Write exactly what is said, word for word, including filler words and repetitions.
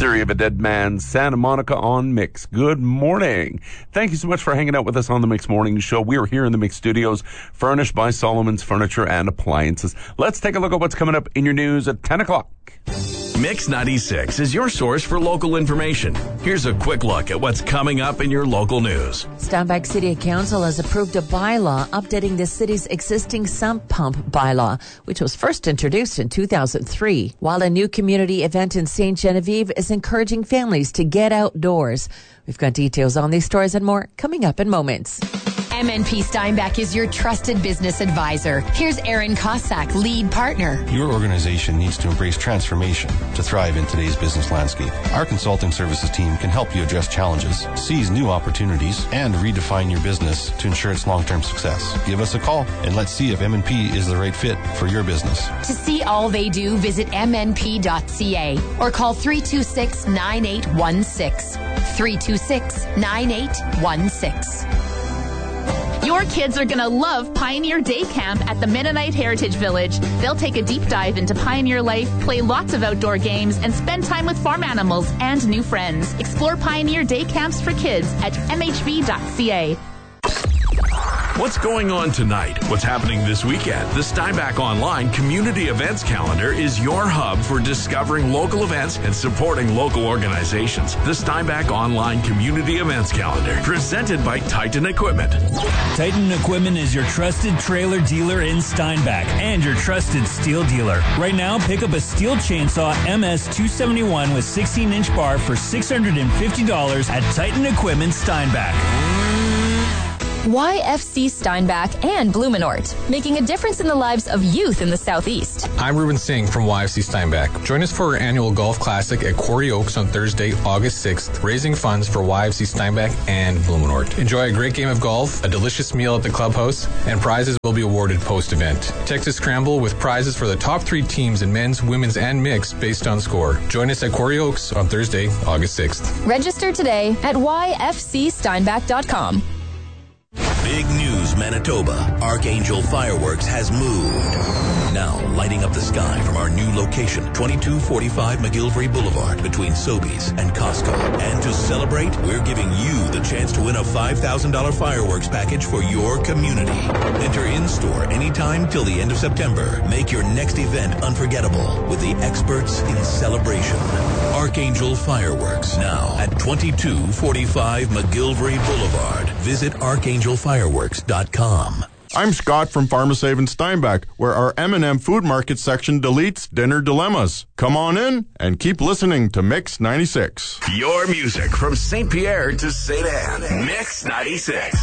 Diary of a Dead Man, Santa Monica on Mix. Good morning. Thank you so much for hanging out with us on the Mix Morning Show. We are here in the Mix Studios, furnished by Solomon's Furniture and Appliances. Let's take a look at what's coming up in your news at ten o'clock. Mix ninety-six is your source for local information. Here's a quick look at what's coming up in your local news. Steinbach City Council has approved a bylaw updating the city's existing sump pump bylaw, which was first introduced in two thousand three, while a new community event in Saint Genevieve is encouraging families to get outdoors. We've got details on these stories and more coming up in moments. M N P Steinbach is your trusted business advisor. Here's Aaron Cossack, lead partner. Your organization needs to embrace transformation to thrive in today's business landscape. Our consulting services team can help you address challenges, seize new opportunities, and redefine your business to ensure its long-term success. Give us a call and let's see if M N P is the right fit for your business. To see all they do, visit m n p dot c a or call three two six, nine eight one six. three two six, nine eight one six. Your kids are going to love Pioneer Day Camp at the Mennonite Heritage Village. They'll take a deep dive into pioneer life, play lots of outdoor games, and spend time with farm animals and new friends. Explore Pioneer Day Camps for kids at m h v dot c a. What's going on tonight? What's happening this weekend? The Steinbach Online Community Events Calendar is your hub for discovering local events and supporting local organizations. The Steinbach Online Community Events Calendar, presented by Titan Equipment. Titan Equipment is your trusted trailer dealer in Steinbach and your trusted steel dealer. Right now, pick up a steel chainsaw M S two seventy-one with sixteen inch bar for six hundred fifty dollars at Titan Equipment Steinbach. Y F C Steinbach and Blumenort, making a difference in the lives of youth in the Southeast. I'm Ruben Singh from Y F C Steinbach. Join us for our annual golf classic at Quarry Oaks on Thursday, August sixth, raising funds for Y F C Steinbach and Blumenort. Enjoy a great game of golf, a delicious meal at the clubhouse, and prizes will be awarded post-event. Texas Scramble with prizes for the top three teams in men's, women's, and mixed based on score. Join us at Quarry Oaks on Thursday, August sixth. Register today at y f c steinbach dot com. Big news, Manitoba. Archangel Fireworks has moved. Now lighting up the sky from our new location, twenty-two forty-five McGillivray Boulevard, between Sobeys and Costco. And to celebrate, we're giving you the chance to win a five thousand dollars fireworks package for your community. Enter in-store anytime till the end of September. Make your next event unforgettable with the experts in celebration. Archangel Fireworks, now at twenty-two forty-five McGillivray Boulevard. Visit archangel fireworks dot com. I'm Scott from Pharmasave in Steinbach, where our M and M Food Market section deletes dinner dilemmas. Come on in and keep listening to Mix ninety-six. Your music from Saint Pierre to Saint Anne. Mix ninety-six.